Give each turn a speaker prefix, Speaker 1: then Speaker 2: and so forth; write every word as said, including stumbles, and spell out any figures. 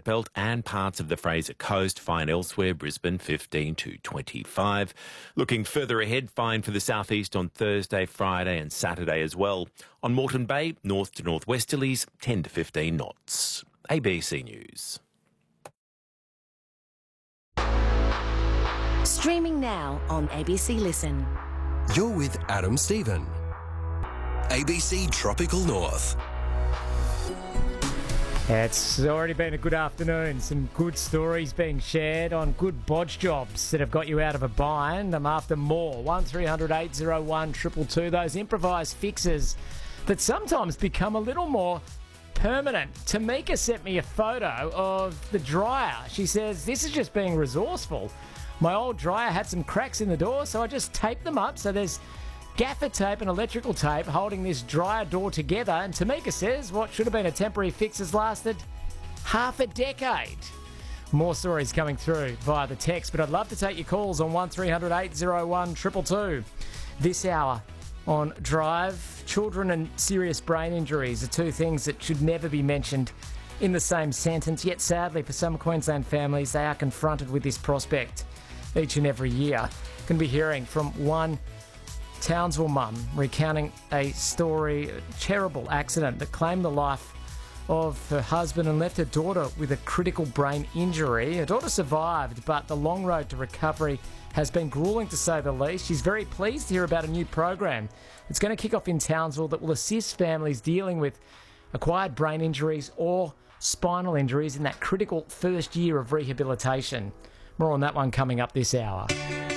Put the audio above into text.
Speaker 1: Belt and parts of the Fraser Coast. Fine elsewhere, Brisbane fifteen to twenty-five. Looking further ahead, fine for the southeast on Thursday, Friday and Saturday as well. On Moreton Bay, north to northwesterlies, ten to fifteen knots. A B C News.
Speaker 2: Streaming now on A B C Listen.
Speaker 3: You're with Adam Stephen. A B C Tropical North.
Speaker 4: It's already been a good afternoon. Some good stories being shared on good bodge jobs that have got you out of a bind. I'm after more. one three hundred eight oh one two two two. Those improvised fixes that sometimes become a little more permanent. Tamika sent me a photo of the dryer. She says, this is just being resourceful. My old dryer had some cracks in the door, so I just taped them up. So there's gaffer tape and electrical tape holding this dryer door together. And Tamika says what should have been a temporary fix has lasted half a decade. More stories coming through via the text, but I'd love to take your calls on one three hundred eight oh one two two two. This hour on Drive, children and serious brain injuries are two things that should never be mentioned in the same sentence. Yet sadly, for some Queensland families, they are confronted with this prospect each and every year. Can be hearing from one Townsville mum recounting a story, a terrible accident that claimed the life of her husband and left her daughter with a critical brain injury. Her daughter survived, but the long road to recovery has been gruelling to say the least. She's very pleased to hear about a new program that's going to kick off in Townsville that will assist families dealing with acquired brain injuries or spinal injuries in that critical first year of rehabilitation. More on that one coming up this hour.